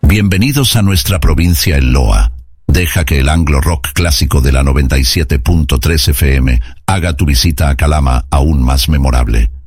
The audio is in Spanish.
Bienvenidos a nuestra provincia en Loa. Deja que el Anglo Rock clásico de la 97.3 FM haga tu visita a Calama aún más memorable.